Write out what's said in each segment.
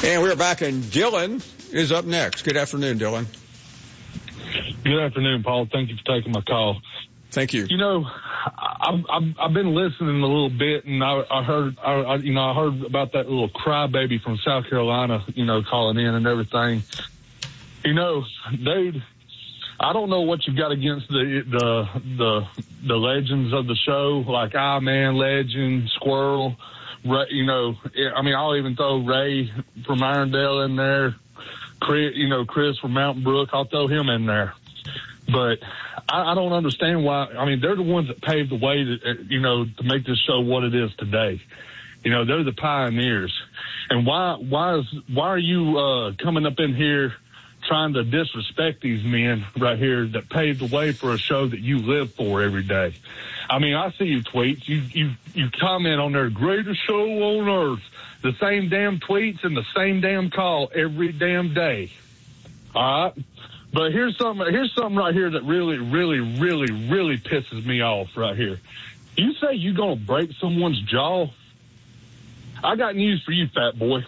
And we're back, and Dylan is up next. Good afternoon, Dylan. Good afternoon, Paul. Thank you for taking my call. Thank you. You know, I've been listening a little bit, and I heard about that little crybaby from South Carolina, calling in and everything. Dude, I don't know what you've got against the legends of the show, like Man, Legend, Squirrel. I'll even throw Ray from Irondale in there. Chris from Mountain Brook, I'll throw him in there. But I don't understand why. I mean, they're the ones that paved the way to make this show what it is today. They're the pioneers. And why are you coming up in here trying to disrespect these men right here that paved the way for a show that you live for every day? I mean, I see your tweets. You comment on their greatest show on earth, the same damn tweets and the same damn call every damn day. All right? But here's something right here that really, really, really, really pisses me off right here. You say you're going to break someone's jaw? I got news for you, fat boy.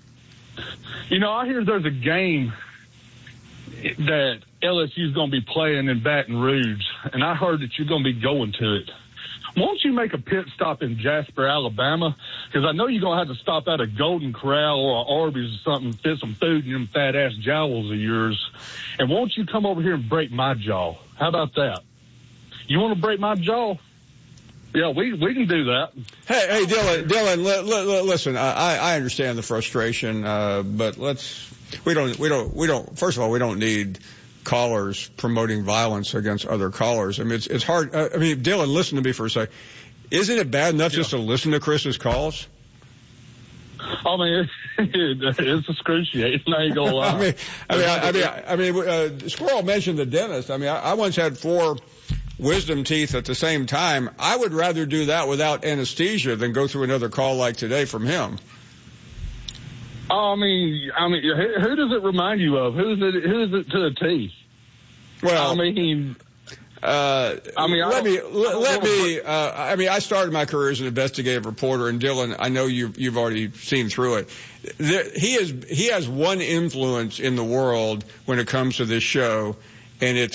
I hear there's a game that LSU's going to be playing in Baton Rouge, and I heard that you're going to be going to it. Won't you make a pit stop in Jasper, Alabama? Because I know you're going to have to stop at a Golden Corral or a Arby's or something, fit some food in them fat-ass jowls of yours. And won't you come over here and break my jaw? How about that? You want to break my jaw? Yeah, we can do that. Hey, Dylan, listen, I understand the frustration, but we don't, first of all, we don't need callers promoting violence against other callers. I mean, it's hard. Dylan, listen to me for a second. Isn't it bad enough just to listen to Chris's calls? I mean, it's excruciating. I ain't gonna lie. I mean, Squirrel mentioned the dentist. I mean, I once had 4 wisdom teeth at the same time. I would rather do that without anesthesia than go through another call like today from him. I mean, who does it remind you of? Who is it to the teeth? Well, I started my career as an investigative reporter, and Dylan, I know you've already seen through it. He has one influence in the world when it comes to this show, and it's